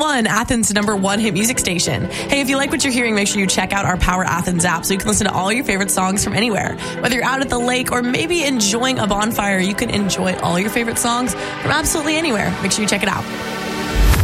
101, Athens' #1 hit music station. Hey, if you like what you're hearing, make sure you check out our Power Athens app so you can listen to all your favorite songs from anywhere. Whether you're out at the lake or maybe enjoying a bonfire, you can enjoy all your favorite songs from absolutely anywhere. Make sure you check it out.